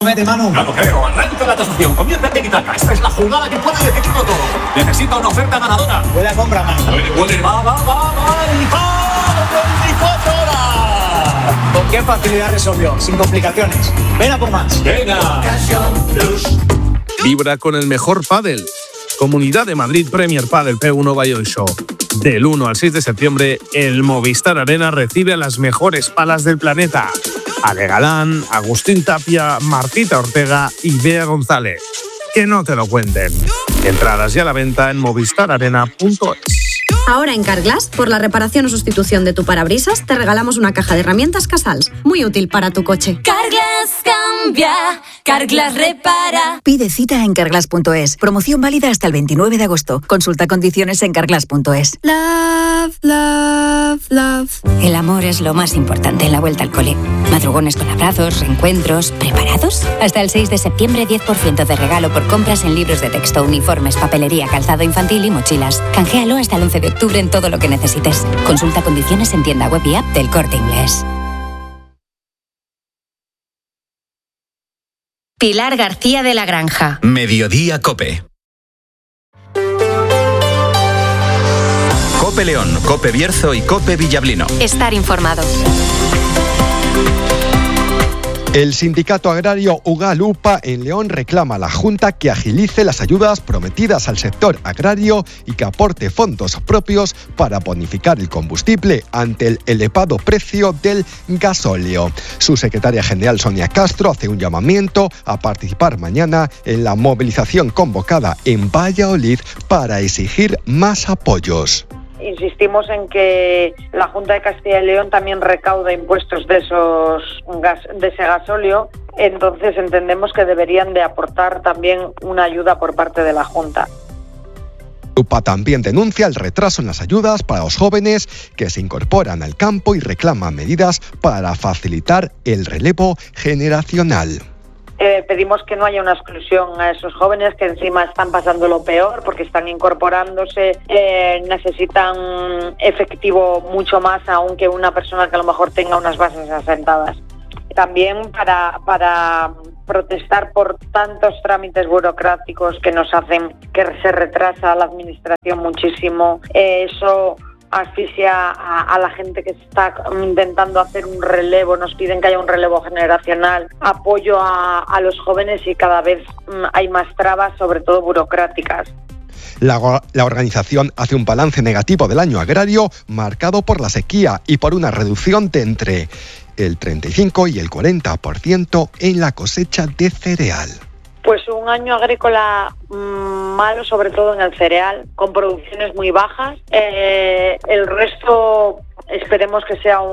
Mete, Manu. No lo creo. Arranca la tasación. Comienza el tiki-taka. Esta es la jugada que puede decidirlo todo. Necesita una oferta ganadora. Huele a compra, Manu. Huele. Va. 24 horas. ¿Con qué facilidad resolvió? Sin complicaciones. Ven a por más. Venga. Vibra con el mejor pádel. Comunidad de Madrid Premier Padel P1 Valladolid Show. Del 1 al 6 de septiembre, el Movistar Arena recibe a las mejores palas del planeta. Ale Galán, Agustín Tapia, Martita Ortega y Bea González. Que no te lo cuenten. Entradas ya a la venta en movistararena.es. Ahora en Carglass, por la reparación o sustitución de tu parabrisas, te regalamos una caja de herramientas Casals, muy útil para tu coche. Carglass cambia, Carglass repara. Pide cita en carglass.es. Promoción válida hasta el 29 de agosto. Consulta condiciones en carglass.es. Love, love, love. El amor es lo más importante en la vuelta al cole. Madrugones con abrazos, reencuentros. ¿Preparados? Hasta el 6 de septiembre, 10% de regalo por compras en libros de texto, uniformes, papelería, calzado infantil y mochilas. Canjealo hasta el 11 de octubre en todo lo que necesites. Consulta condiciones en tienda web y app del Corte Inglés. Pilar García de la Granja. Mediodía Cope. Cope León, Cope Bierzo y Cope Villablino. Estar informado. El sindicato agrario UGAL-UPA en León reclama a la Junta que agilice las ayudas prometidas al sector agrario y que aporte fondos propios para bonificar el combustible ante el elevado precio del gasóleo. Su secretaria general Sonia Castro hace un llamamiento a participar mañana en la movilización convocada en Valladolid para exigir más apoyos. Insistimos en que la Junta de Castilla y León también recauda impuestos de ese gasóleo, entonces entendemos que deberían de aportar también una ayuda por parte de la Junta. UPA también denuncia el retraso en las ayudas para los jóvenes que se incorporan al campo y reclama medidas para facilitar el relevo generacional. Pedimos que no haya una exclusión a esos jóvenes que encima están pasando lo peor porque están incorporándose, necesitan efectivo mucho más aún que una persona que a lo mejor tenga unas bases asentadas. También para protestar por tantos trámites burocráticos que nos hacen que se retrasa la administración muchísimo. Eso asfixia a la gente que está intentando hacer un relevo, nos piden que haya un relevo generacional, apoyo a los jóvenes y cada vez hay más trabas, sobre todo burocráticas. La organización hace un balance negativo del año agrario marcado por la sequía y por una reducción de entre el 35 y el 40% en la cosecha de cereal. Pues un año agrícola malo, sobre todo en el cereal, con producciones muy bajas. El resto esperemos que sea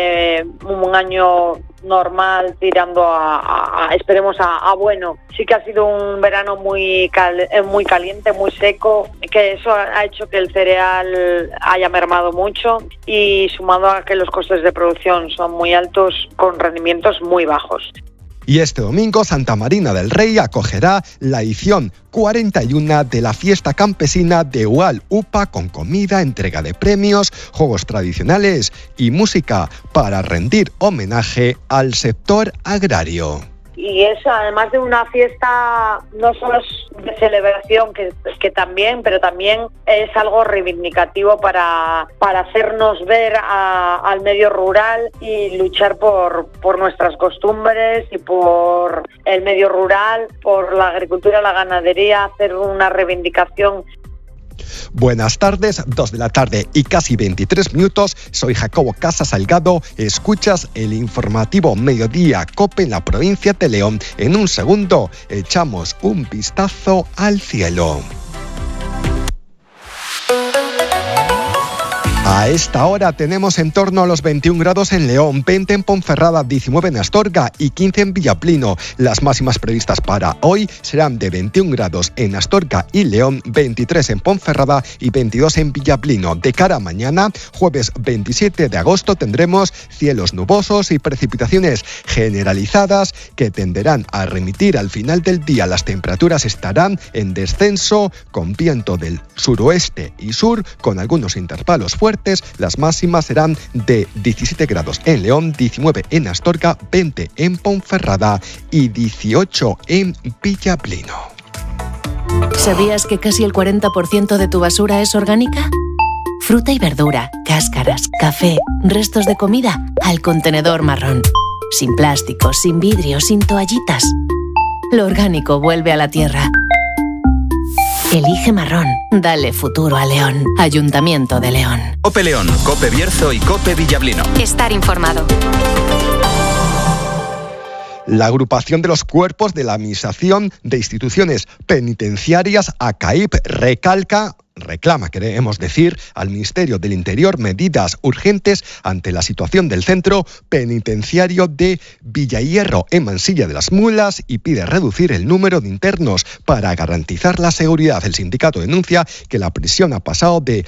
un año normal, tirando esperemos a bueno. Sí que ha sido un verano muy caliente, muy seco, que eso ha hecho que el cereal haya mermado mucho y sumado a que los costes de producción son muy altos con rendimientos muy bajos. Y este domingo Santa Marina del Rey acogerá la edición 41 de la fiesta campesina de UGAL-UPA con comida, entrega de premios, juegos tradicionales y música para rendir homenaje al sector agrario. Y eso, además de una fiesta no solo es de celebración, que también, pero también es algo reivindicativo para hacernos ver al medio rural y luchar por nuestras costumbres y por el medio rural, por la agricultura, la ganadería, hacer una reivindicación. Buenas tardes, 2 de la tarde y casi 23 minutos. Soy Jacobo Casa Salgado. Escuchas el informativo Mediodía Cope en la provincia de León. En un segundo echamos un vistazo al cielo. A esta hora tenemos en torno a los 21 grados en León, 20 en Ponferrada, 19 en Astorga y 15 en Villablino. Las máximas previstas para hoy serán de 21 grados en Astorga y León, 23 en Ponferrada y 22 en Villablino. De cara a mañana, jueves 27 de agosto, tendremos cielos nubosos y precipitaciones generalizadas que tenderán a remitir al final del día. Las temperaturas estarán en descenso con viento del suroeste y sur, con algunos intervalos fuertes martes las máximas serán de 17 grados en León, 19 en Astorga, 20 en Ponferrada y 18 en Villablino. ¿Sabías que casi el 40% de tu basura es orgánica? Fruta y verdura, cáscaras, café, restos de comida, al contenedor marrón. Sin plástico, sin vidrio, sin toallitas. Lo orgánico vuelve a la tierra. Elige marrón. Dale futuro a León. Ayuntamiento de León. COPE León, COPE Bierzo y COPE Villablino. Estar informado. La agrupación de los cuerpos de la Administración de Instituciones Penitenciarias, ACAIP, reclama, queremos decir, al Ministerio del Interior medidas urgentes ante la situación del centro penitenciario de Villahierro en Mansilla de las Mulas y pide reducir el número de internos para garantizar la seguridad. El sindicato denuncia que la prisión ha pasado de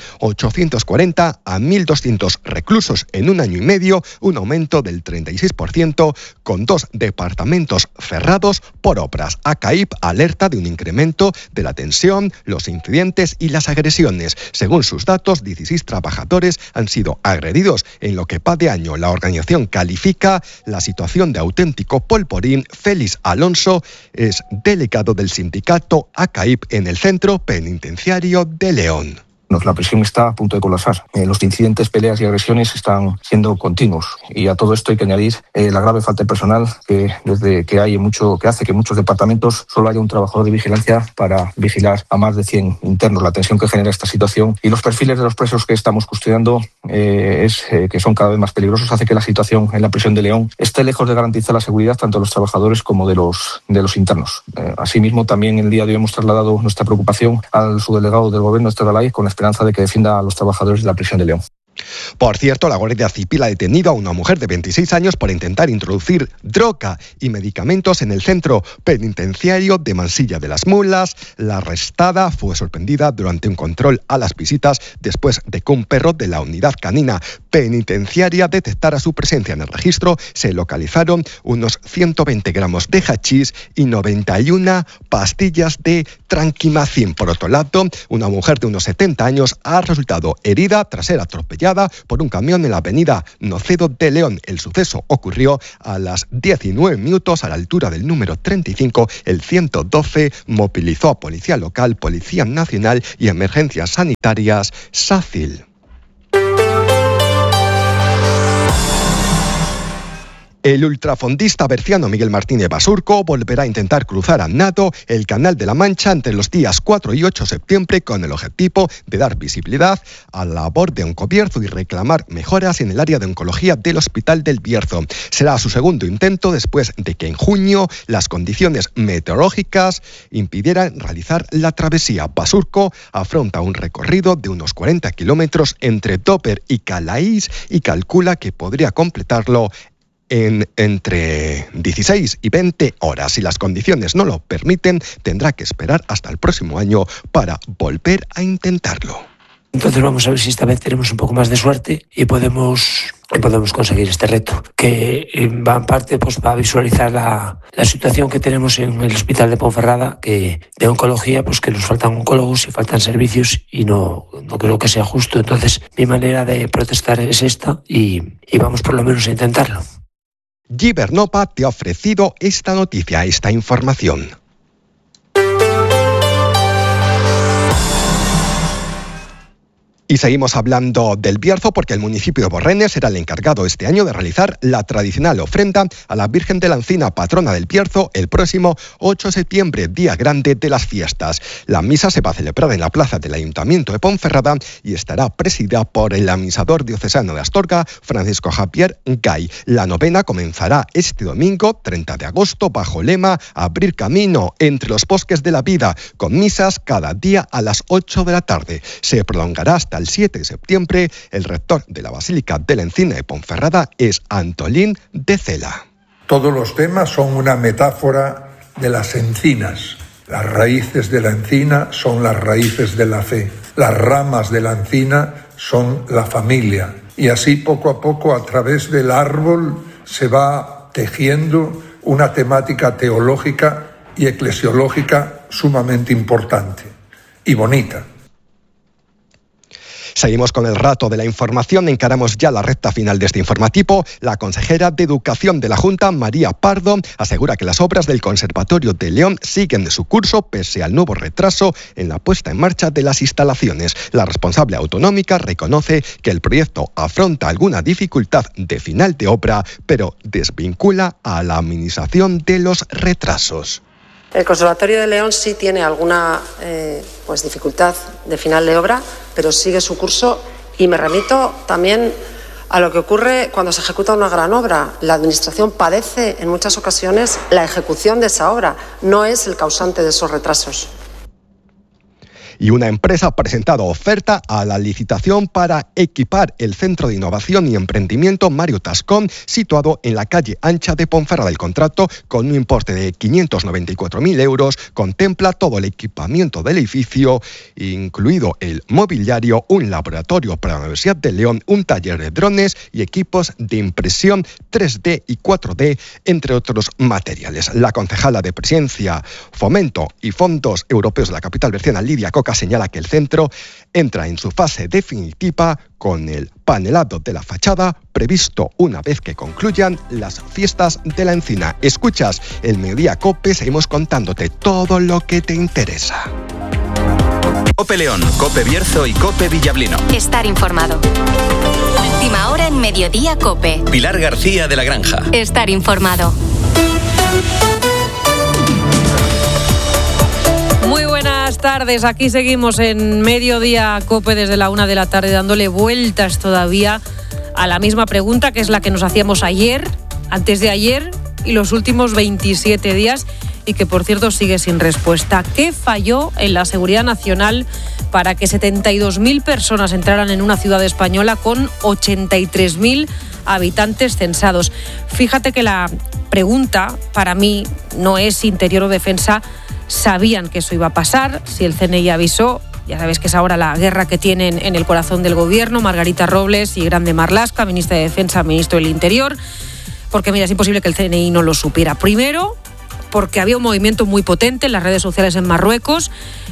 840 a 1.200 reclusos en un año y medio, un aumento del 36%, con 2 departamentos cerrados por obras. ACAIP alerta de un incremento de la tensión, los incidentes y las agresiones. Según sus datos, 16 trabajadores han sido agredidos en lo que va de año. La organización califica la situación de auténtico polvorín. Félix Alonso es delegado del sindicato ACAIP en el Centro Penitenciario de León. La prisión está a punto de colapsar. Los incidentes, peleas y agresiones están siendo continuos. Y a todo esto hay que añadir la grave falta de personal que hace que muchos departamentos solo haya un trabajador de vigilancia para vigilar a más de 100 internos. La tensión que genera esta situación y los perfiles de los presos que estamos custodiando que son cada vez más peligrosos, hace que la situación en la prisión de León esté lejos de garantizar la seguridad tanto de los trabajadores como de los internos. Asimismo, también el día de hoy hemos trasladado nuestra preocupación al subdelegado del Gobierno, Esther Alay, con la esperanza de que defienda a los trabajadores de la prisión de León. Por cierto, la Guardia Civil ha detenido a una mujer de 26 años por intentar introducir droga y medicamentos en el centro penitenciario de Mansilla de las Mulas. La arrestada fue sorprendida durante un control a las visitas después de que un perro de la unidad canina penitenciaria detectara su presencia en el registro. Se localizaron unos 120 gramos de hachís y 91 pastillas de tranquimacin. Por otro lado, una mujer de unos 70 años ha resultado herida tras ser atropellada por un camión en la avenida Nocedo de León. El suceso ocurrió a las 19 minutos a la altura del número 35. El 112 movilizó a Policía Local, Policía Nacional y Emergencias Sanitarias SACIL. El ultrafondista berciano Miguel Martínez Basurco volverá a intentar cruzar a nado el Canal de la Mancha entre los días 4 y 8 de septiembre con el objetivo de dar visibilidad a la labor de Oncobierzo y reclamar mejoras en el área de oncología del Hospital del Bierzo. Será su segundo intento después de que en junio las condiciones meteorológicas impidieran realizar la travesía. Basurco afronta un recorrido de unos 40 kilómetros entre Dover y Calais y calcula que podría completarlo en entre 16 y 20 horas. Si las condiciones no lo permiten, tendrá que esperar hasta el próximo año para volver a intentarlo. Entonces vamos a ver si esta vez tenemos un poco más de suerte y podemos conseguir este reto, que va en parte va a visualizar la situación que tenemos en el Hospital de Ponferrada, que de oncología, que nos faltan oncólogos y faltan servicios y no creo que sea justo. Entonces mi manera de protestar es esta y vamos por lo menos a intentarlo. Givernopa te ha ofrecido esta noticia, esta información. Y seguimos hablando del Bierzo porque el municipio de Borrenes será el encargado este año de realizar la tradicional ofrenda a la Virgen de la Encina, patrona del Bierzo, el próximo 8 de septiembre, día grande de las fiestas. La misa se va a celebrar en la plaza del Ayuntamiento de Ponferrada y estará presidida por el administrador diocesano de Astorga, Francisco Javier Gay. La novena comenzará este domingo, 30 de agosto, bajo el lema Abrir camino entre los bosques de la vida, con misas cada día a las 8 de la tarde. Se prolongará hasta el 7 de septiembre. El rector de la Basílica de la Encina de Ponferrada es Antolín de Cela. Todos los temas son una metáfora de las encinas. Las raíces de la encina son las raíces de la fe. Las ramas de la encina son la familia. Y así poco a poco, a través del árbol, se va tejiendo una temática teológica y eclesiológica sumamente importante y bonita. Seguimos con el rato de la información, encaramos ya la recta final de este informativo. La consejera de Educación de la Junta, María Pardo, asegura que las obras del Conservatorio de León siguen su curso pese al nuevo retraso en la puesta en marcha de las instalaciones. La responsable autonómica reconoce que el proyecto afronta alguna dificultad de final de obra, pero desvincula a la administración de los retrasos. El Conservatorio de León sí tiene alguna dificultad de final de obra, pero sigue su curso, y me remito también a lo que ocurre cuando se ejecuta una gran obra. La Administración padece en muchas ocasiones la ejecución de esa obra, no es el causante de esos retrasos. Y una empresa ha presentado oferta a la licitación para equipar el Centro de Innovación y Emprendimiento Mario Tascón, situado en la calle Ancha de Ponferrada. El contrato, con un importe de 594.000 euros, contempla todo el equipamiento del edificio, incluido el mobiliario, un laboratorio para la Universidad de León, un taller de drones y equipos de impresión 3D y 4D, entre otros materiales. La concejala de Presidencia, Fomento y Fondos Europeos de la capital berciana, Lidia Coca, señala que el centro entra en su fase definitiva con el panelado de la fachada previsto una vez que concluyan las fiestas de la Encina. Escuchas el Mediodía COPE, seguimos contándote todo lo que te interesa. COPE León, COPE Bierzo y COPE Villablino. Estar informado. Última hora en Mediodía COPE. Pilar García de la Granja. Estar informado. Muy buenas tardes, aquí seguimos en Mediodía COPE desde la 1 de la tarde dándole vueltas todavía a la misma pregunta, que es la que nos hacíamos ayer, antes de ayer y los últimos 27 días, y que por cierto sigue sin respuesta. ¿Qué falló en la seguridad nacional para que 72.000 personas entraran en una ciudad española con 83.000 habitantes censados? Fíjate que la pregunta para mí no es Interior o Defensa. Sabían que eso iba a pasar, si el CNI avisó. Ya sabéis que es ahora la guerra que tienen en el corazón del gobierno Margarita Robles y Grande Marlaska, ministra de Defensa, ministro del Interior, porque mira, es imposible que el CNI no lo supiera. Primero, porque había un movimiento muy potente en las redes sociales en Marruecos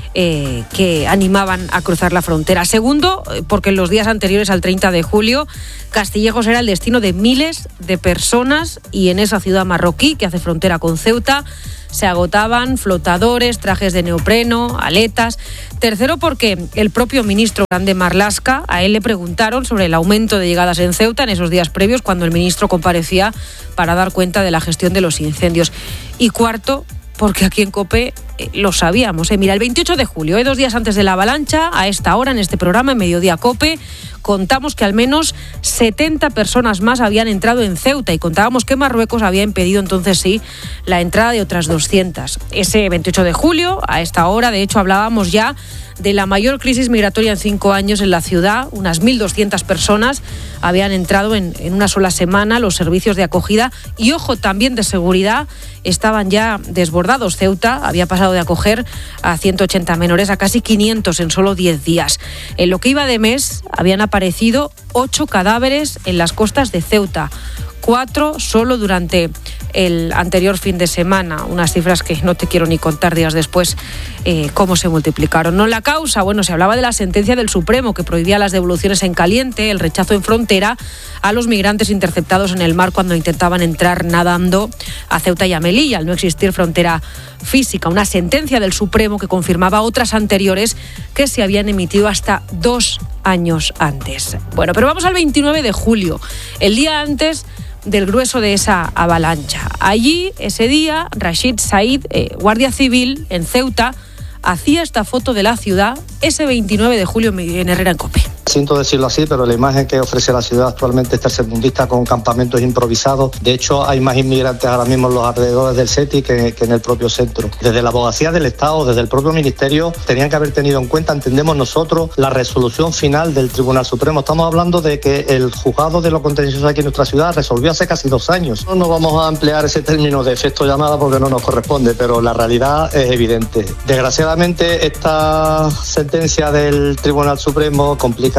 que animaban a cruzar la frontera. Segundo, porque en los días anteriores al 30 de julio, Castillejos era el destino de miles de personas, y en esa ciudad marroquí que hace frontera con Ceuta se agotaban flotadores, trajes de neopreno, aletas. Tercero, porque el propio ministro Grande Marlaska, a él le preguntaron sobre el aumento de llegadas en Ceuta en esos días previos, cuando el ministro comparecía para dar cuenta de la gestión de los incendios. Y cuarto, porque aquí en COPE lo sabíamos. Mira, el 28 de julio, 2 días antes de la avalancha, a esta hora en este programa, en Mediodía COPE, contamos que al menos 70 personas más habían entrado en Ceuta, y contábamos que Marruecos había impedido entonces sí la entrada de otras 200. Ese 28 de julio, a esta hora, de hecho, hablábamos ya de la mayor crisis migratoria en 5 años en la ciudad. Unas 1.200 personas habían entrado en una sola semana. Los servicios de acogida y, ojo, también de seguridad estaban ya desbordados. Ceuta había pasado de acoger a 180 menores a casi 500 en solo 10 días. En lo que iba de mes habían aparecido 8 cadáveres en las costas de Ceuta. 4 solo durante el anterior fin de semana, unas cifras que no te quiero ni contar días después cómo se multiplicaron. No la causa, bueno, se hablaba de la sentencia del Supremo que prohibía las devoluciones en caliente, el rechazo en frontera a los migrantes interceptados en el mar cuando intentaban entrar nadando a Ceuta y a Melilla, al no existir frontera física. Una sentencia del Supremo que confirmaba otras anteriores que se habían emitido hasta 2 años antes. Bueno, pero vamos al 29 de julio, el día antes del grueso de esa avalancha. Allí, ese día, Rashid Said, guardia civil en Ceuta, hacía esta foto de la ciudad ese 29 de julio en Herrera en COPE. Siento decirlo así, pero la imagen que ofrece la ciudad actualmente es tercermundista, con campamentos improvisados. De hecho, hay más inmigrantes ahora mismo en los alrededores del SETI que en el propio centro. Desde la abogacía del Estado, desde el propio Ministerio, tenían que haber tenido en cuenta, entendemos nosotros, la resolución final del Tribunal Supremo. Estamos hablando de que el juzgado de lo contencioso aquí en nuestra ciudad resolvió hace casi 2 años. No vamos a emplear ese término de efecto llamada porque no nos corresponde, pero la realidad es evidente. Desgraciadamente, esta sentencia del Tribunal Supremo complica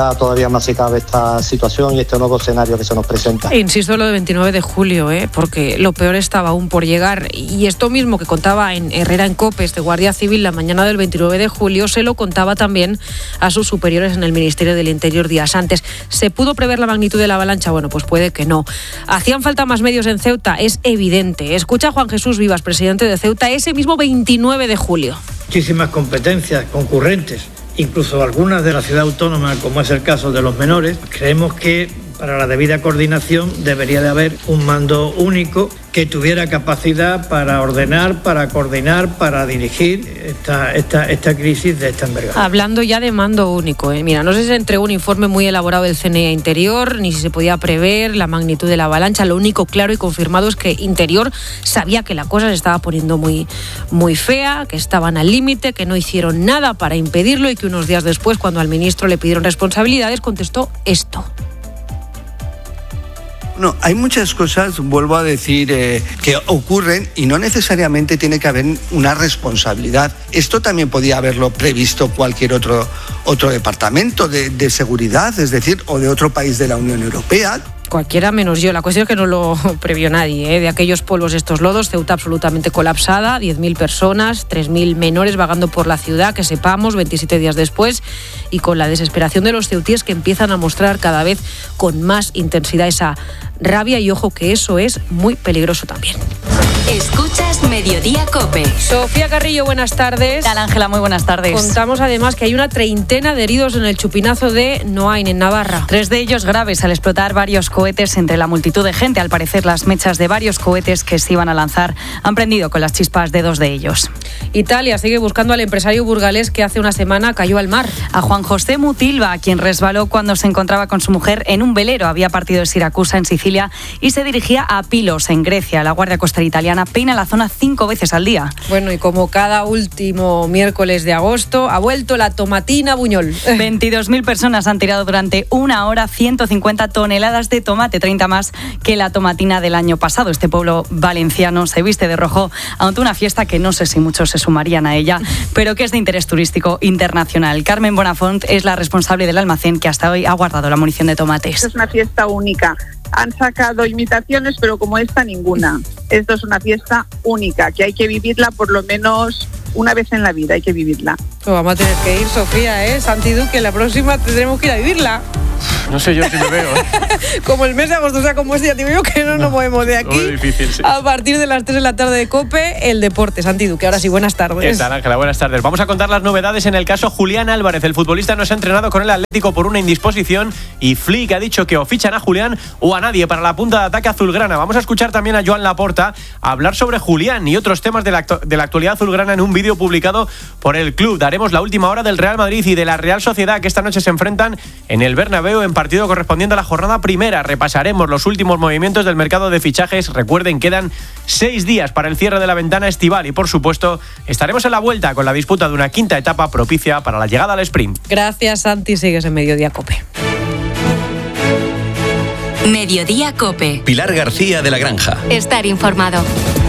complicar todavía más si cabe esta situación y este nuevo escenario que se nos presenta. Insisto en lo de 29 de julio, porque lo peor estaba aún por llegar. Y esto mismo que contaba en Herrera en COPE, este guardia civil, la mañana del 29 de julio, se lo contaba también a sus superiores en el Ministerio del Interior días antes. ¿Se pudo prever la magnitud de la avalancha? Bueno, pues puede que no. ¿Hacían falta más medios en Ceuta? Es evidente. Escucha a Juan Jesús Vivas, presidente de Ceuta, ese mismo 29 de julio. Muchísimas competencias concurrentes, incluso algunas de la ciudad autónoma, como es el caso de los menores. Creemos que para la debida coordinación debería de haber un mando único que tuviera capacidad para ordenar, para coordinar, para dirigir esta crisis de esta envergadura. Hablando ya de mando único, mira, no sé si se entregó un informe muy elaborado del CNE Interior, ni si se podía prever la magnitud de la avalancha. Lo único claro y confirmado es que Interior sabía que la cosa se estaba poniendo muy, muy fea, que estaban al límite, que no hicieron nada para impedirlo y que unos días después, cuando al ministro le pidieron responsabilidades, contestó esto. No, hay muchas cosas, vuelvo a decir, que ocurren y no necesariamente tiene que haber una responsabilidad. Esto también podía haberlo previsto cualquier otro departamento de seguridad, es decir, o de otro país de la Unión Europea. Cualquiera menos yo. La cuestión es que no lo previó nadie. De aquellos polvos, estos lodos, Ceuta absolutamente colapsada, 10.000 personas, 3.000 menores vagando por la ciudad, que sepamos, 27 días después, y con la desesperación de los ceutíes que empiezan a mostrar cada vez con más intensidad esa rabia, y ojo que eso es muy peligroso también. Escuchas Mediodía COPE. Sofía Carrillo, buenas tardes. ¿Qué tal, Ángela? Muy buenas tardes. Contamos además que hay una treintena de heridos en el chupinazo de Noain, en Navarra. 3 de ellos graves al explotar varios cohetes entre la multitud de gente. Al parecer, las mechas de varios cohetes que se iban a lanzar han prendido con las chispas de 2 de ellos. Italia sigue buscando al empresario burgalés que hace una semana cayó al mar. A Juan José Mutilva, quien resbaló cuando se encontraba con su mujer en un velero. Había partido de Siracusa, en Sicilia, y se dirigía a Pilos, en Grecia. La Guardia Costera italiana peina la zona 5 veces al día. Bueno, y como cada último miércoles de agosto, ha vuelto la tomatina Buñol. 22.000 personas han tirado durante una hora 150 toneladas de tomate, 30 más que la tomatina del año pasado. Este pueblo valenciano se viste de rojo ante una fiesta que no sé si muchos se sumarían a ella, pero que es de interés turístico internacional. Carmen Bonafont es la responsable del almacén que hasta hoy ha guardado la munición de tomates. Es una fiesta única. Han sacado imitaciones, pero como esta, ninguna. Esto es una fiesta única, que hay que vivirla por lo menos una vez en la vida, hay que vivirla. Pues vamos a tener que ir, Sofía, Santi Duque, la próxima tendremos que ir a vivirla. No sé yo si me veo. Como el mes de agosto, o sea, como este, ya te digo que no nos movemos de aquí. Muy difícil, sí. A partir de las 3 de la tarde de COPE, el deporte. Santi Duque, ahora sí, buenas tardes. ¿Qué tal, Ángela? Buenas tardes. Vamos a contar las novedades en el caso Julián Álvarez. El futbolista no se ha entrenado con el Atlético por una indisposición y Flick ha dicho que o fichan a Julián o a nadie para la punta de ataque azulgrana. Vamos a escuchar también a Joan Laporta hablar sobre Julián y otros temas de la actualidad azulgrana en un vídeo publicado por el club. Daremos la última hora del Real Madrid y de la Real Sociedad, que esta noche se enfrentan en el Bernabéu en partido correspondiente a la jornada primera. Repasaremos los últimos movimientos del mercado de fichajes. Recuerden, quedan 6 días para el cierre de la ventana estival y, por supuesto, estaremos en la vuelta con la disputa de una quinta etapa propicia para la llegada al sprint. Gracias, Santi. Sigues en Mediodía COPE. Mediodía COPE. Pilar García de la Granja. Estar informado.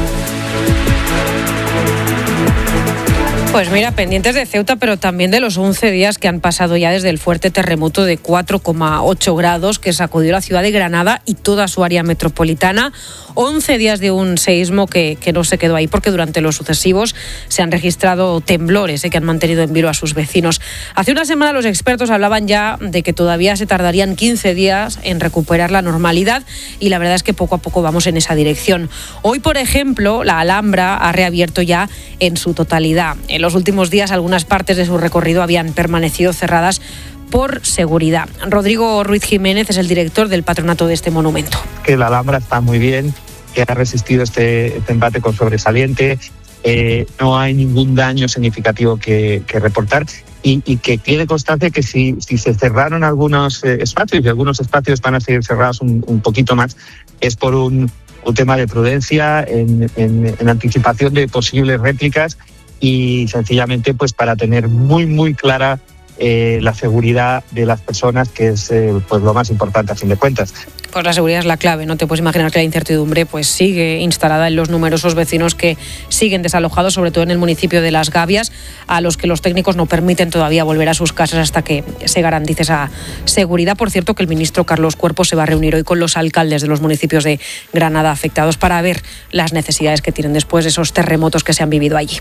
Pues mira, pendientes de Ceuta, pero también de los 11 días que han pasado ya desde el fuerte terremoto de 4,8 grados que sacudió la ciudad de Granada y toda su área metropolitana. 11 días de un seísmo que no se quedó ahí, porque durante los sucesivos se han registrado temblores que han mantenido en vilo a sus vecinos. Hace una semana los expertos hablaban ya de que todavía se tardarían 15 días en recuperar la normalidad, y la verdad es que poco a poco vamos en esa dirección. Hoy, por ejemplo, la Alhambra ha reabierto ya en su totalidad. En los últimos días algunas partes de su recorrido habían permanecido cerradas por seguridad. Rodrigo Ruiz Jiménez es el director del patronato de este monumento. Que la Alhambra está muy bien, que ha resistido este embate con sobresaliente, no hay ningún daño significativo que reportar, y que quede constante que si se cerraron algunos espacios, y algunos espacios van a seguir cerrados un poquito más, es por un tema de prudencia en anticipación de posibles réplicas, y sencillamente pues para tener muy clara la seguridad de las personas, que es pues lo más importante a fin de cuentas. Pues la seguridad es la clave, ¿no? Te puedes imaginar que la incertidumbre pues sigue instalada en los numerosos vecinos que siguen desalojados, sobre todo en el municipio de Las Gavias, a los que los técnicos no permiten todavía volver a sus casas hasta que se garantice esa seguridad. Por cierto, que el ministro Carlos Cuerpo se va a reunir hoy con los alcaldes de los municipios de Granada afectados para ver las necesidades que tienen después de esos terremotos que se han vivido allí.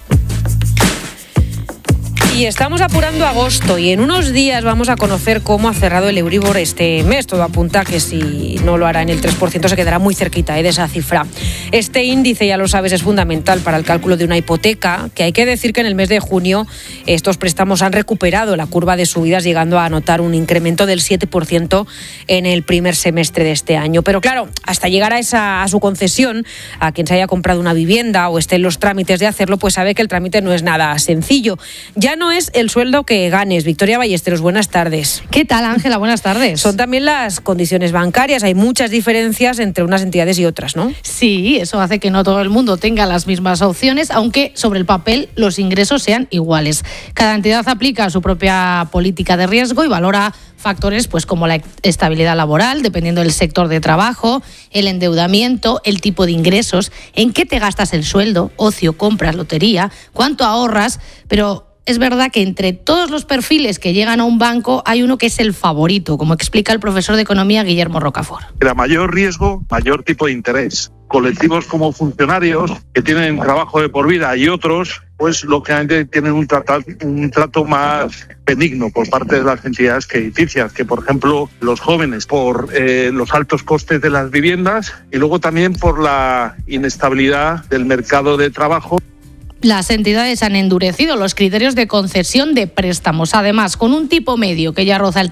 Y estamos apurando agosto y en unos días vamos a conocer cómo ha cerrado el Euribor este mes. Todo apunta que si no lo hará en el 3% se quedará muy cerquita de esa cifra. Este índice, ya lo sabes, es fundamental para el cálculo de una hipoteca, que hay que decir que en el mes de junio estos préstamos han recuperado la curva de subidas, llegando a anotar un incremento del 7% en el primer semestre de este año. Pero claro, hasta llegar a su concesión, a quien se haya comprado una vivienda o esté en los trámites de hacerlo, pues sabe que el trámite no es nada sencillo. Ya no es el sueldo que ganes. Victoria Ballesteros, buenas tardes. ¿Qué tal, Ángela? Buenas tardes. Son también las condiciones bancarias. Hay muchas diferencias entre unas entidades y otras, ¿no? Sí, eso hace que no todo el mundo tenga las mismas opciones, aunque sobre el papel los ingresos sean iguales. Cada entidad aplica su propia política de riesgo y valora factores pues como la estabilidad laboral, dependiendo del sector de trabajo, el endeudamiento, el tipo de ingresos, en qué te gastas el sueldo, ocio, compras, lotería, cuánto ahorras, pero es verdad que entre todos los perfiles que llegan a un banco hay uno que es el favorito, como explica el profesor de Economía Guillermo Rocafort. Era mayor riesgo, mayor tipo de interés. Colectivos como funcionarios que tienen trabajo de por vida y otros, pues lógicamente tienen un trato más benigno por parte de las entidades crediticias, que por ejemplo los jóvenes por los altos costes de las viviendas y luego también por la inestabilidad del mercado de trabajo. Las entidades han endurecido los criterios de concesión de préstamos, además con un tipo medio que ya roza el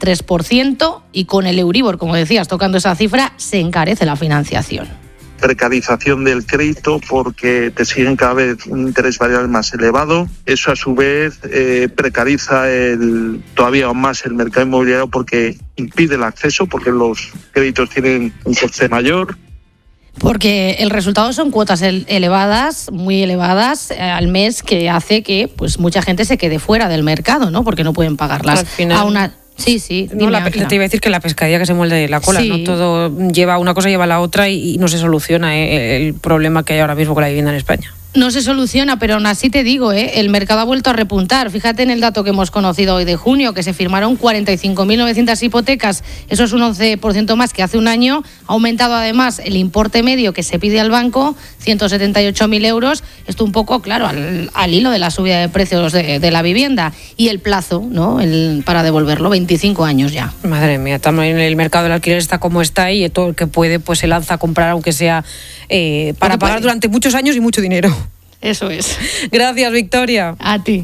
3% y con el Euribor, como decías, tocando esa cifra, se encarece la financiación. Precarización del crédito porque te siguen cada vez un interés variable más elevado. Eso a su vez precariza todavía aún más el mercado inmobiliario porque impide el acceso, porque los créditos tienen un coste mayor. Porque el resultado son cuotas elevadas, muy elevadas al mes, que hace que pues mucha gente se quede fuera del mercado, ¿no? Porque no pueden pagarlas. Al final, sí. No, te iba a decir que la pescadilla que se muerde la cola, sí. ¿no? Todo lleva una cosa, lleva la otra y no se soluciona el problema que hay ahora mismo con la vivienda en España. No se soluciona, pero aún así te digo, el mercado ha vuelto a repuntar. Fíjate en el dato que hemos conocido hoy de junio, que se firmaron 45.900 hipotecas. Eso es un 11% más que hace un año. Ha aumentado además el importe medio que se pide al banco, 178.000 euros. Esto un poco, claro, al hilo de la subida de precios de la vivienda. Y el plazo, ¿no? Para devolverlo, 25 años ya. Madre mía, también el mercado del alquiler está como está y todo el que puede pues se lanza a comprar, aunque sea para pagar durante muchos años y mucho dinero. Eso es. Gracias, Victoria. A ti.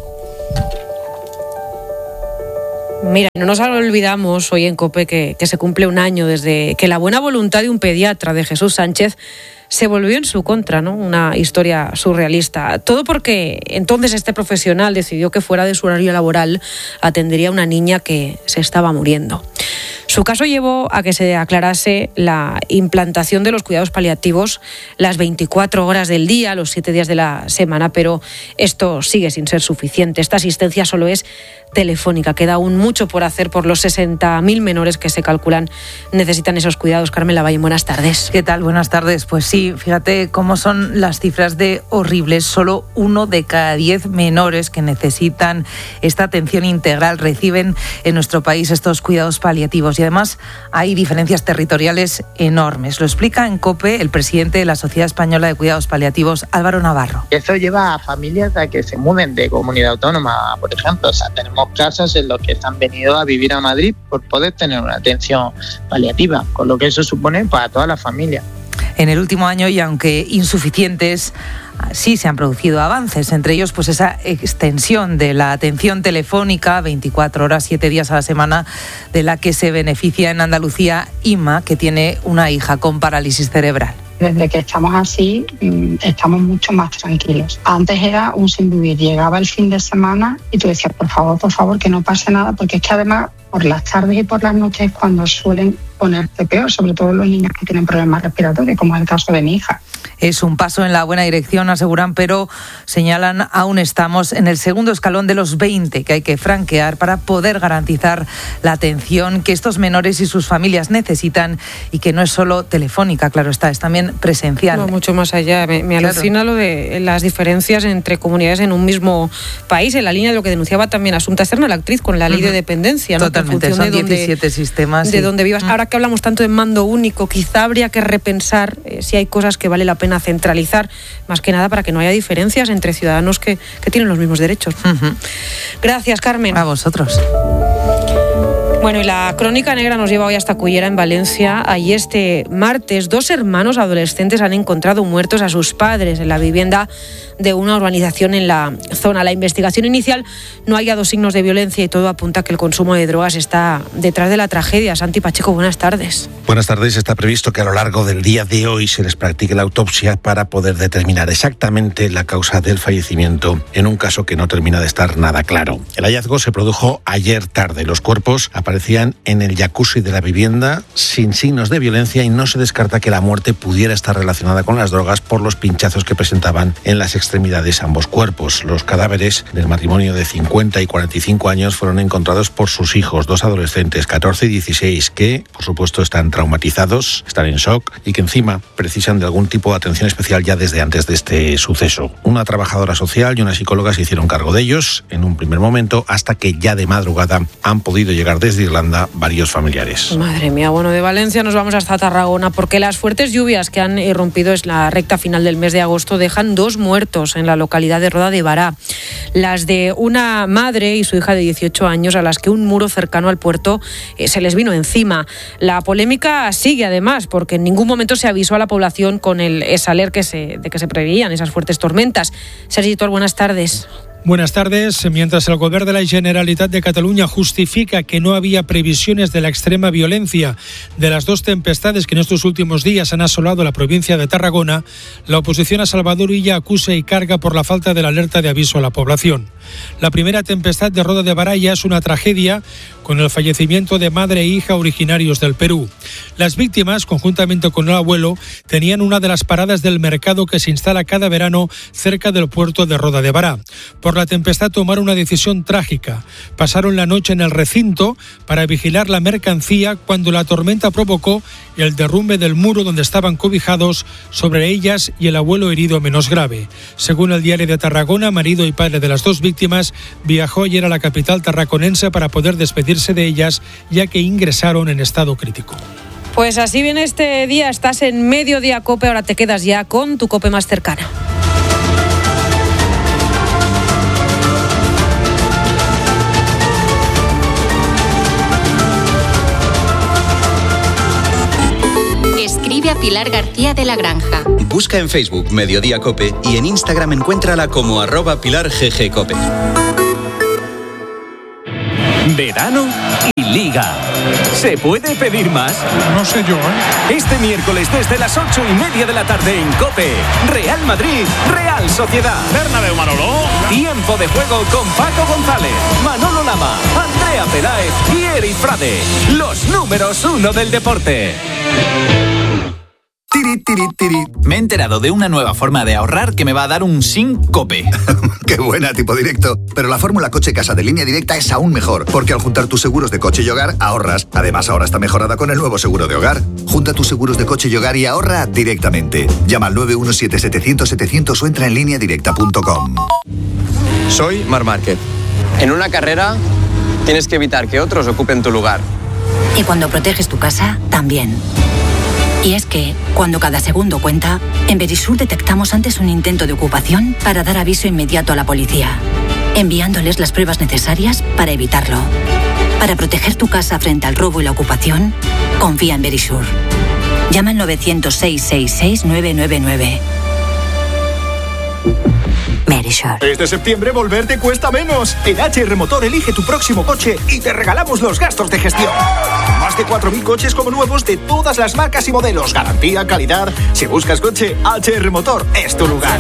Mira, no nos olvidamos hoy en COPE que se cumple un año desde que la buena voluntad de un pediatra, de Jesús Sánchez, se volvió en su contra, ¿no? Una historia surrealista. Todo porque entonces este profesional decidió que fuera de su horario laboral atendería a una niña que se estaba muriendo. Su caso llevó a que se aclarase la implantación de los cuidados paliativos las 24 horas del día, los 7 días de la semana, pero esto sigue sin ser suficiente. Esta asistencia solo es telefónica. Queda aún mucho por hacer por los 60.000 menores que se calculan necesitan esos cuidados. Carmen Lavalle, buenas tardes. ¿Qué tal? Buenas tardes. Pues sí, fíjate cómo son las cifras de horribles. Solo 1 de cada 10 menores que necesitan esta atención integral reciben en nuestro país estos cuidados paliativos. Y además hay diferencias territoriales enormes. Lo explica en COPE el presidente de la Sociedad Española de Cuidados Paliativos, Álvaro Navarro. Eso lleva a familias a que se muden de comunidad autónoma, por ejemplo. O sea, tenemos casos en los que se han venido a vivir a Madrid por poder tener una atención paliativa, con lo que eso supone para toda la familia. En el último año, y aunque insuficientes, sí se han producido avances, entre ellos pues esa extensión de la atención telefónica 24 horas, 7 días a la semana, de la que se beneficia en Andalucía Inma, que tiene una hija con parálisis cerebral. Desde que estamos así, estamos mucho más tranquilos. Antes era un sin vivir. Llegaba el fin de semana y tú decías, por favor, que no pase nada, porque es que además por las tardes y por las noches cuando suelen ponerse peor, sobre todo los niños que tienen problemas respiratorios, como es el caso de mi hija. Es un paso en la buena dirección, aseguran, pero señalan, aún estamos en el segundo escalón de los 20 que hay que franquear para poder garantizar la atención que estos menores y sus familias necesitan y que no es solo telefónica, claro está, es también presencial. No, mucho más allá. Me alucina lo de las diferencias entre comunidades en un mismo país, en la línea de lo que denunciaba también Asunta Serna, la actriz, con la ley de dependencia. Totalmente, son 17 sistemas. De donde vivas. Ahora que hablamos tanto de mando único, quizá habría que repensar si hay cosas que vale la pena centralizar, más que nada para que no haya diferencias entre ciudadanos que tienen los mismos derechos. Gracias, Carmen. A vosotros. Bueno, y la crónica negra nos lleva hoy hasta Cullera, en Valencia. Allí este martes 2 hermanos adolescentes han encontrado muertos a sus padres en la vivienda de una urbanización en la zona. La investigación inicial no ha hallado signos de violencia y todo apunta a que el consumo de drogas está detrás de la tragedia. Santi Pacheco, buenas tardes. Buenas tardes. Está previsto que a lo largo del día de hoy se les practique la autopsia para poder determinar exactamente la causa del fallecimiento en un caso que no termina de estar nada claro. El hallazgo se produjo ayer tarde. Los cuerpos aparecían en el jacuzzi de la vivienda sin signos de violencia y no se descarta que la muerte pudiera estar relacionada con las drogas por los pinchazos que presentaban en las extremidades ambos cuerpos. Los cadáveres del matrimonio de 50 y 45 años fueron encontrados por sus hijos, 2 adolescentes, 14 y 16, que por supuesto están traumatizados, están en shock y que encima precisan de algún tipo de atención especial ya desde antes de este suceso. Una trabajadora social y una psicóloga se hicieron cargo de ellos en un primer momento, hasta que ya de madrugada han podido llegar desde Irlanda varios familiares. Madre mía, bueno, de Valencia nos vamos hasta Tarragona, porque las fuertes lluvias que han irrumpido en la recta final del mes de agosto dejan 2 muertos en la localidad de Roda de Bará. Las de una madre y su hija de 18 años, a las que un muro cercano al puerto se les vino encima. La polémica sigue además, porque en ningún momento se avisó a la población con el ESALER de que se preveían esas fuertes tormentas. Sergi Tor, buenas tardes. Buenas tardes. Mientras el Govern de la Generalitat de Cataluña justifica que no había previsiones de la extrema violencia de las 2 tempestades que en estos últimos días han asolado la provincia de Tarragona, la oposición a Salvador Illa acusa y carga por la falta de la alerta de aviso a la población. La primera tempestad de Roda de Bará ya es una tragedia, con el fallecimiento de madre e hija originarios del Perú. Las víctimas, conjuntamente con el abuelo, tenían una de las paradas del mercado que se instala cada verano cerca del puerto de Roda de Bará. Por la tempestad tomaron una decisión trágica. Pasaron la noche en el recinto para vigilar la mercancía cuando la tormenta provocó el derrumbe del muro donde estaban cobijados sobre ellas y el abuelo herido menos grave. Según el Diario de Tarragona, marido y padre de las 2 víctimas viajó ayer a la capital tarraconense para poder despedirse de ellas, ya que ingresaron en estado crítico. Pues así viene este día, estás en Mediodía Cope, ahora te quedas ya con tu Cope más cercana. Escribe a Pilar García de la Granja. Busca en Facebook Mediodía Cope y en Instagram encuéntrala como @PilarGGCope. Verano y Liga. ¿Se puede pedir más? No sé yo, ¿eh? Este miércoles desde las 8:30 de la tarde en COPE. Real Madrid, Real Sociedad. Bernabéu, Manolo. Tiempo de juego con Paco González, Manolo Lama, Andrea Peláez y Eric Frade. Los números 1 del deporte. Me he enterado de una nueva forma de ahorrar que me va a dar un síncope. ¡Qué buena, tipo directo! Pero la fórmula Coche Casa de Línea Directa es aún mejor, porque al juntar tus seguros de coche y hogar, ahorras. Además, ahora está mejorada con el nuevo seguro de hogar. Junta tus seguros de coche y hogar y ahorra directamente. Llama al 917-700-700 o entra en lineadirecta.com. Soy Marc Márquez. En una carrera tienes que evitar que otros ocupen tu lugar. Y cuando proteges tu casa, también. Y es que, cuando cada segundo cuenta, en Verisur detectamos antes un intento de ocupación para dar aviso inmediato a la policía, enviándoles las pruebas necesarias para evitarlo. Para proteger tu casa frente al robo y la ocupación, confía en Verisur. Llama al 900-666-999. Verisur. Este septiembre volverte cuesta menos. En HR Motor elige tu próximo coche y te regalamos los gastos de gestión. Más de 4.000 coches como nuevos de todas las marcas y modelos. Garantía, calidad. Si buscas coche, HR Motor es tu lugar.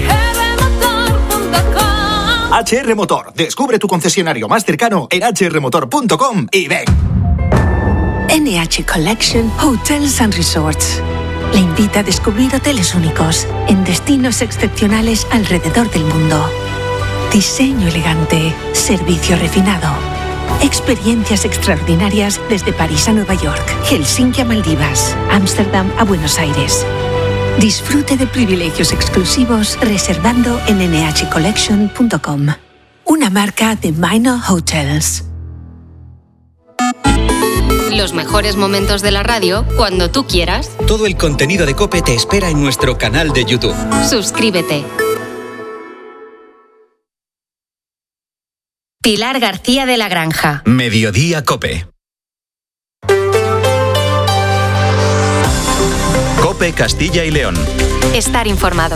HR Motor. Descubre tu concesionario más cercano en hrmotor.com y ven. NH Collection Hotels and Resorts. Le invita a descubrir hoteles únicos en destinos excepcionales alrededor del mundo. Diseño elegante, servicio refinado. Experiencias extraordinarias desde París a Nueva York, Helsinki a Maldivas, Ámsterdam a Buenos Aires. Disfrute de privilegios exclusivos reservando en nhcollection.com. Una marca de Minor Hotels. Los mejores momentos de la radio cuando tú quieras. Todo el contenido de COPE te espera en nuestro canal de YouTube. Suscríbete. Pilar García de la Granja. Mediodía COPE. COPE Castilla y León. Estar informado.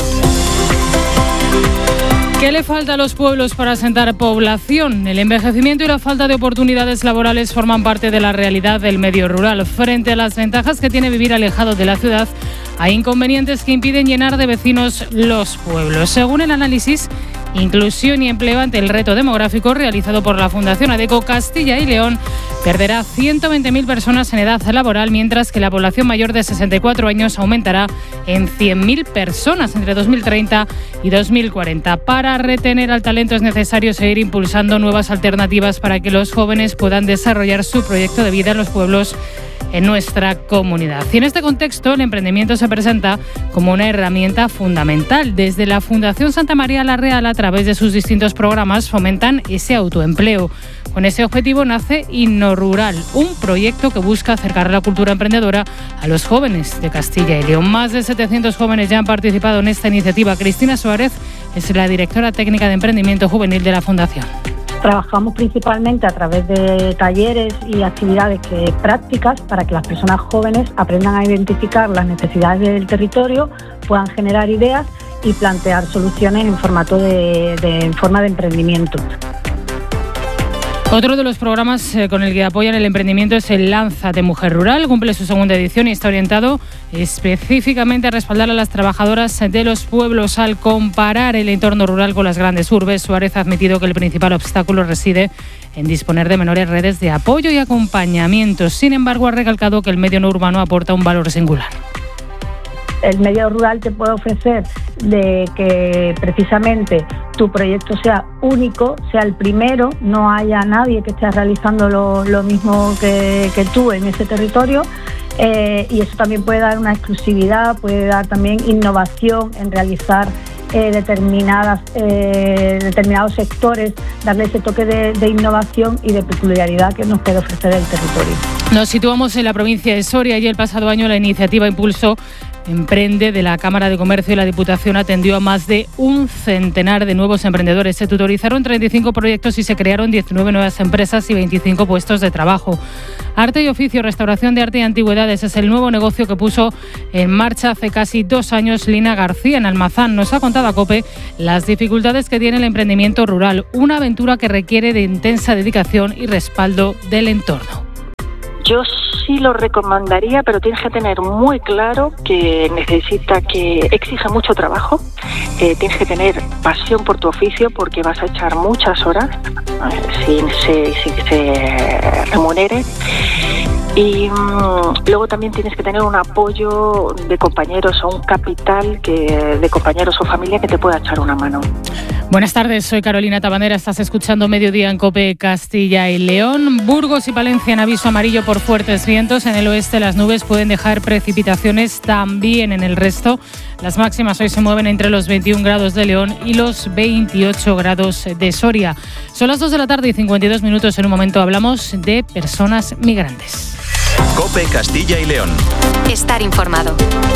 ¿Qué le falta a los pueblos para asentar población? El envejecimiento y la falta de oportunidades laborales forman parte de la realidad del medio rural. Frente a las ventajas que tiene vivir alejado de la ciudad, hay inconvenientes que impiden llenar de vecinos los pueblos. Según el análisis Inclusión y Empleo ante el reto demográfico realizado por la Fundación ADECO, Castilla y León perderá 120.000 personas en edad laboral, mientras que la población mayor de 64 años aumentará en 100.000 personas entre 2030 y 2040. Para retener al talento es necesario seguir impulsando nuevas alternativas para que los jóvenes puedan desarrollar su proyecto de vida en los pueblos en nuestra comunidad. Y en este contexto, el emprendimiento se presenta como una herramienta fundamental. Desde la Fundación Santa María la Real, a través de sus distintos programas, fomentan ese autoempleo. Con ese objetivo nace InnoRural, un proyecto que busca acercar la cultura emprendedora a los jóvenes de Castilla y León. Más de 700 jóvenes ya han participado en esta iniciativa. Cristina Suárez es la directora técnica de emprendimiento juvenil de la Fundación. Trabajamos principalmente a través de talleres y actividades prácticas para que las personas jóvenes aprendan a identificar las necesidades del territorio, puedan generar ideas y plantear soluciones en forma de emprendimiento. Otro de los programas con el que apoyan el emprendimiento es el Lánzate Mujer Rural. Cumple su segunda edición y está orientado específicamente a respaldar a las trabajadoras de los pueblos. Al comparar el entorno rural con las grandes urbes, Suárez ha admitido que el principal obstáculo reside en disponer de menores redes de apoyo y acompañamiento. Sin embargo, ha recalcado que el medio no urbano aporta un valor singular. El medio rural te puede ofrecer de que precisamente tu proyecto sea único, sea el primero, no haya nadie que esté realizando lo mismo que tú en ese territorio, y eso también puede dar una exclusividad, puede dar también innovación en realizar determinados sectores, darle ese toque de innovación y de peculiaridad que nos puede ofrecer el territorio. Nos situamos en la provincia de Soria y el pasado año la iniciativa Impulso Emprende de la Cámara de Comercio y la Diputación atendió a más de un centenar de nuevos emprendedores. Se tutorizaron 35 proyectos y se crearon 19 nuevas empresas y 25 puestos de trabajo. Arte y oficio, restauración de arte y antigüedades es el nuevo negocio que puso en marcha hace casi 2 años Lina García en Almazán. Nos ha contado a COPE las dificultades que tiene el emprendimiento rural, una aventura que requiere de intensa dedicación y respaldo del entorno. Yo sí lo recomendaría, pero tienes que tener muy claro que exige mucho trabajo, tienes que tener pasión por tu oficio porque vas a echar muchas horas sin que se remunere. Y luego también tienes que tener un apoyo de compañeros o un capital de compañeros o familia que te pueda echar una mano. Buenas tardes, soy Carolina Tabanera, estás escuchando Mediodía en COPE Castilla y León. Burgos y Palencia en aviso amarillo por fuertes vientos. En el oeste las nubes pueden dejar precipitaciones, también en el resto. Las máximas hoy se mueven entre los 21 grados de León y los 28 grados de Soria. Son las 2 de la tarde y 52 minutos. En un momento hablamos de personas migrantes. COPE Castilla y León. Estar informado.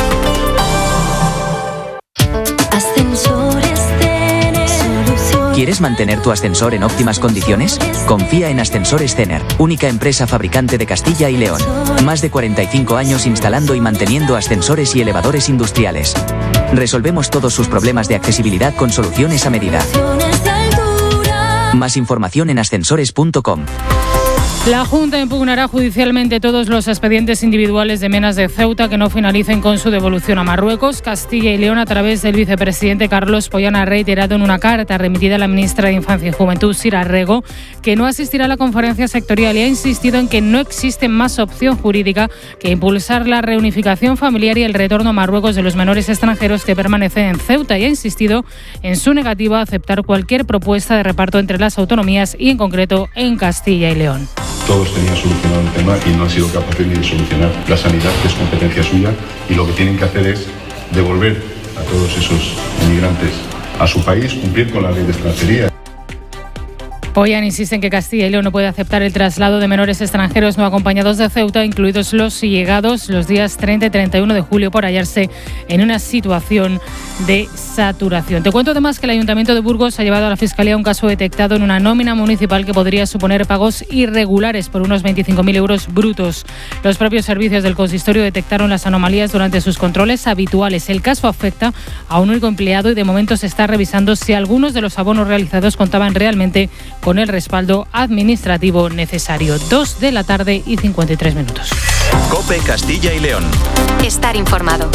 ¿Quieres mantener tu ascensor en óptimas condiciones? Confía en Ascensores Cener, única empresa fabricante de Castilla y León. Más de 45 años instalando y manteniendo ascensores y elevadores industriales. Resolvemos todos sus problemas de accesibilidad con soluciones a medida. Más información en ascensores.com. La Junta impugnará judicialmente todos los expedientes individuales de Menas de Ceuta que no finalicen con su devolución a Marruecos. Castilla y León, a través del vicepresidente Carlos Pollán, ha reiterado en una carta remitida a la ministra de Infancia y Juventud, Sira Rego, que no asistirá a la conferencia sectorial y ha insistido en que no existe más opción jurídica que impulsar la reunificación familiar y el retorno a Marruecos de los menores extranjeros que permanecen en Ceuta, y ha insistido en su negativa a aceptar cualquier propuesta de reparto entre las autonomías y en concreto en Castilla y León. Todos tenían solucionado el tema y no han sido capaces ni de solucionar la sanidad, que es competencia suya, y lo que tienen que hacer es devolver a todos esos inmigrantes a su país, cumplir con la ley de extranjería. Pollán insiste en que Castilla y León no puede aceptar el traslado de menores extranjeros no acompañados de Ceuta, incluidos los llegados los días 30 y 31 de julio, por hallarse en una situación de saturación. Te cuento además que el Ayuntamiento de Burgos ha llevado a la Fiscalía un caso detectado en una nómina municipal que podría suponer pagos irregulares por unos 25.000 euros brutos. Los propios servicios del consistorio detectaron las anomalías durante sus controles habituales. El caso afecta a un único empleado y de momento se está revisando si algunos de los abonos realizados contaban realmente con el respaldo administrativo necesario. 2 de la tarde y 53 minutos. COPE Castilla y León. Estar informado.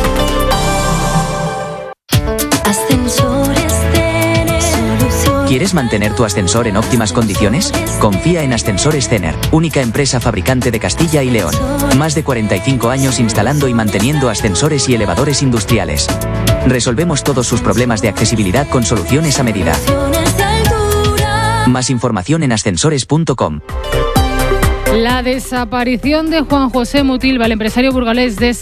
¿Quieres mantener tu ascensor en óptimas condiciones? Confía en Ascensores Zener, única empresa fabricante de Castilla y León. Más de 45 años instalando y manteniendo ascensores y elevadores industriales. Resolvemos todos sus problemas de accesibilidad con soluciones a medida. Más información en ascensores.com. La desaparición de Juan José Mutilva, el empresario burgalés de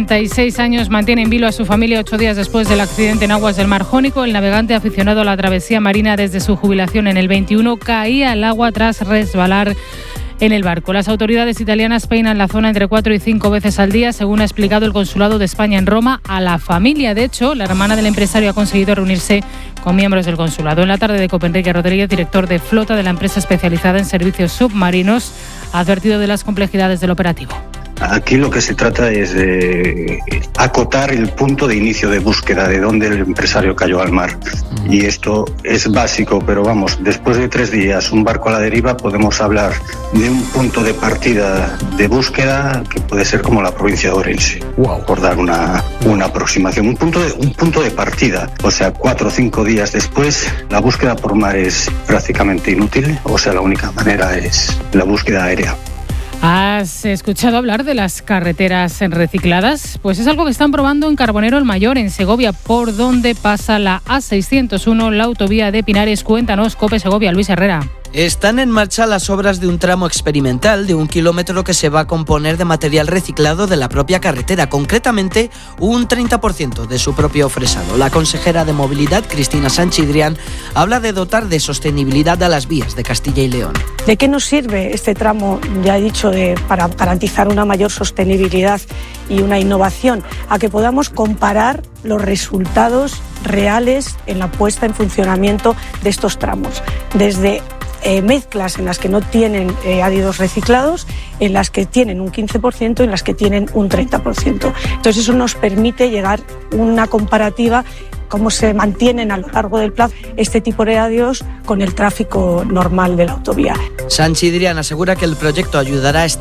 66 años, mantiene en vilo a su familia 8 días después del accidente en aguas del Mar Jónico. El navegante aficionado a la travesía marina desde su jubilación en el 21 caía al agua tras resbalar en el barco. Las autoridades italianas peinan la zona entre 4 y 5 veces al día, según ha explicado el Consulado de España en Roma a la familia. De hecho, la hermana del empresario ha conseguido reunirse con miembros del consulado. En la tarde de COPE, Enrique Rodríguez, director de flota de la empresa especializada en servicios submarinos, ha advertido de las complejidades del operativo. Aquí lo que se trata es de acotar el punto de inicio de búsqueda de dónde el empresario cayó al mar. Y esto es básico, pero vamos, después de 3 días, un barco a la deriva, podemos hablar de un punto de partida de búsqueda que puede ser como la provincia de Orense, por dar una aproximación. Un punto de partida, o sea, 4 o 5 días después, la búsqueda por mar es prácticamente inútil, o sea, la única manera es la búsqueda aérea. ¿Has escuchado hablar de las carreteras recicladas? Pues es algo que están probando en Carbonero el Mayor, en Segovia, por donde pasa la A601, la autovía de Pinares. Cuéntanos, COPE Segovia, Luis Herrera. Están en marcha las obras de un tramo experimental de 1 kilómetro que se va a componer de material reciclado de la propia carretera, concretamente un 30% de su propio fresado. La consejera de Movilidad, Cristina Sanchidrián, habla de dotar de sostenibilidad a las vías de Castilla y León. ¿De qué nos sirve este tramo, ya he dicho, para garantizar una mayor sostenibilidad y una innovación? A que podamos comparar los resultados reales en la puesta en funcionamiento de estos tramos, desde mezclas en las que no tienen ácidos reciclados, en las que tienen un 15% y en las que tienen un 30%. Entonces eso nos permite llegar a una comparativa cómo se mantienen a lo largo del plazo este tipo de ácidos con el tráfico normal de la autovía. Sanchidrián asegura que el proyecto ayudará a